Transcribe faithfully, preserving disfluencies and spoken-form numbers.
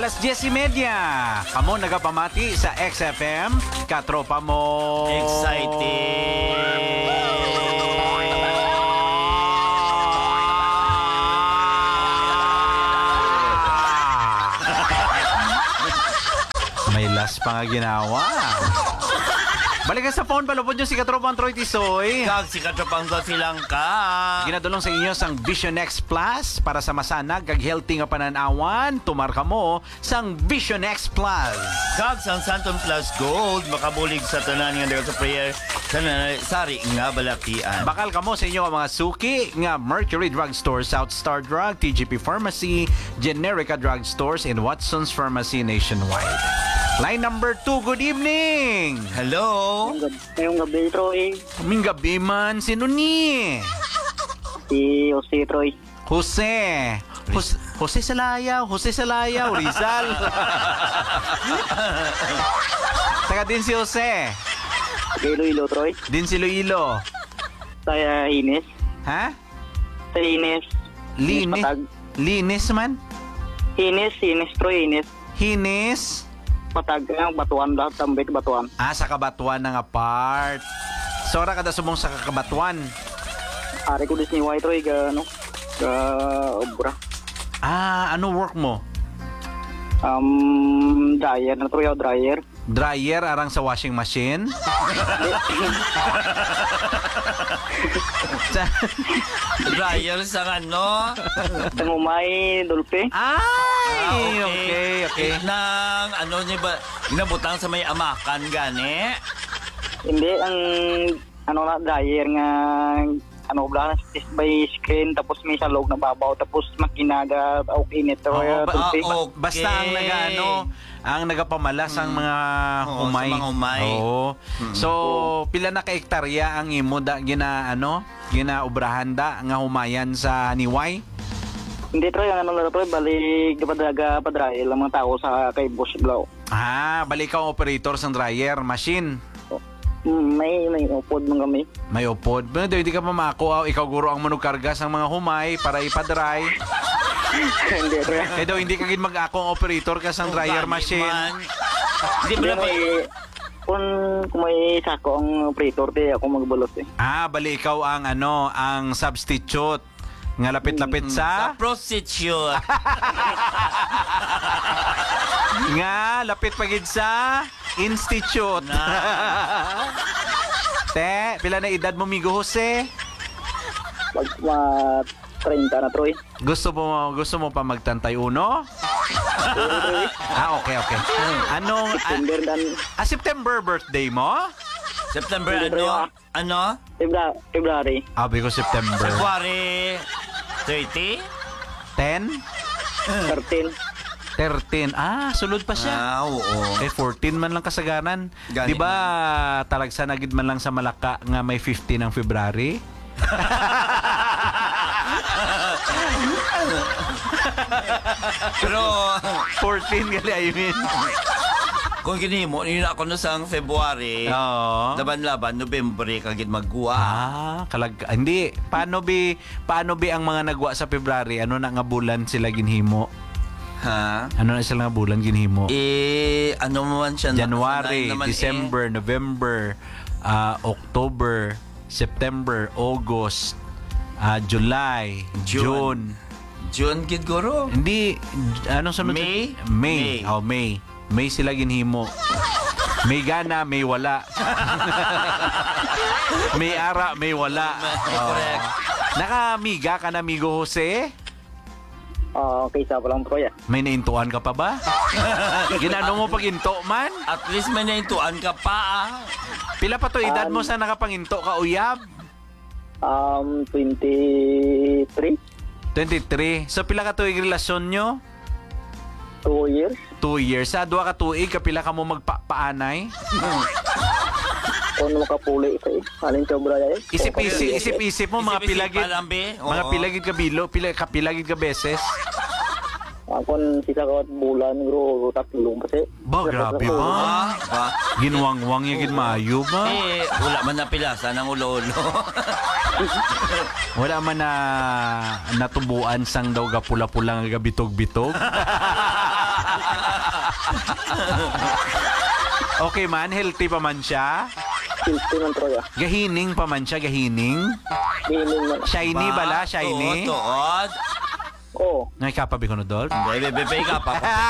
Alas diyes y media. Kamo nagapamati sa X F M. Katropa mo. Exciting! May last pa nga ginawa. Balik ka sa phone, palupod nyo si Katropang Troy Tisoy. Kag si Katropang do silang ka. Ginadulong sa inyo sang Vision X Plus para sa masanag kag healthy nga pananawan. Tumarka mo sang Vision X Plus. Kag sang Santon Plus Gold makabulig sa tanan nga dagat sa prayer sa sari nga balakian. Bakal kamo sa inyo ang mga suki nga Mercury Drug Store, South Star Drug, T G P Pharmacy, Generica Drug Stores, and Watson's Pharmacy nationwide. Line number two, good evening. Hello. Ngayong gabi, Troy. Kaming gabi man, sino ni? Si Jose, Troy. Jose. Jose, Jose Salaya, Jose Salaya, Rizal. Taga din si Jose. Kay Iloilo, Troy. Din si Iloilo. Sa uh, Ines. Ha? Sa Ines. Linis. Patag. Linis man? Ines, Ines, Troy, Ines. Hinis. Patag ang batuan lahat, tambay batuan. Ah, sa Kabatuan na nga part. Sora kada sumong sa Kabatuan. Ari ko dis ni White, Troy, ga, ano, ga, obra. Ah, ano work mo? Um, dryer na, Troy, o dryer. Dryer arang sa washing machine? Dryer sa ano? Sa umay, dulpe. Ay, okay, okay. Nang ano niya ba? Inabutang sa may amakan gani? Hindi, ang, ano na, dryer nga, ano ba, is by screen, tapos may salog na babaw, tapos makinaga, o init, Troy, Oo, ba- dulpe. oo. Basta ang Okay. nagano, ang nagapamalas ang mga Oo, humay. sa mga humay. Oo. So, pila na ka hektarya ang imo da gina ano, ginaubrahan da nga humayan sa Niway? Hindi, Troy, ang ano na, Troy, balik kapadaga padrail ang mga tao sa kay Boss Blau. Ah, balik ka ang operator sa dryer machine. Mm, may may upod man kami. May upod. Pero hindi ka pa mako, ikaw guro ang manugkarga sa mga humay para ipadry. Hindi, Troy. Kaya daw hindi ka gid mag-ako ang operator ka sa dryer Gani machine. man. Di Hindi, ba na may, kung, kung may sako ang operator, di ako magbalot eh. Ah, bali ikaw ang ano, ang substitute nga lapit-lapit sa sa prostitute? nga lapit pagid sa institute. Te, pila na edad mo migo Jose? Pag ma thirty na, Troy. Gusto mo gusto mo pa magtantay uno? Ah, okay, okay. Anong ah, September dan ah, September birthday mo? September Hindi, Troy, ano? ah. Ano? February. February. Abi ko September. February thirty? ten? thirteen. thirteen. Ah, sulod pa siya. Ah, oo. Eh, fourteen man lang kasagaran. Gani Di ba talagsa na gid man lang sa Malaka nga may fifteen ng February? Pero fourteen gali, I mean. kung ginimo, yun ako no sang February. Oo. Laban-laban, November kagid magguwa. Ah, kalag hindi. Paano bi paano bi ang mga nagwa sa February? Ano na nga bulan sila ginhimo? Ha? Ano na sila nga bulan ginhimo? Eh, ano man siya? January, naman December, November, ah, October, September, August, ah, July, June. June. Eh. June gid guro. Hindi, anong sunod? sa- May? May. May. Oh, May. May sila ginhimo. May gana, may wala. May ara, may wala. Correct. Nakamiga ka na, amigo Jose? Ah, okay, sa pa lang, Troy. ah. May naintuan ka pa ba? Ginano mo pag into man? At least may naintuan ka pa ah. Pila pa to edad mo sa nakapanginto ka, uyab? Um, twenty-three. twenty-three. So pila ka tuig relasyon nyo? Two years. Two years. Sa dua ka tuig, kapila ka mo magpaanay? Kung makapuli sa eh. Alin sobra eh. Isip-isip, isip-isip mo mga Isip-isip pilagid. pa lang, be. Oo. Mga pilagid ka bilo, pila, kapilagid ka beses. Akon sisa ka bulan, bro, tatlong kasi. Ba, grabe ba? Ah, ba? Ginwang-wang yung ginmayo ba? Eh, wala man na pilasa ng ulo-ulo. Wala man na natubuan sang daw gapula-pula nga gabitog-bitog. Okay man, healthy pa man siya. Silti man troya. Gahining pa man siya, gahining. Gining man. Shiny bala, shiny. Tuod, tuod. Oo. Nakikapabi ko na, Dol. Hindi, bebe, ka pa.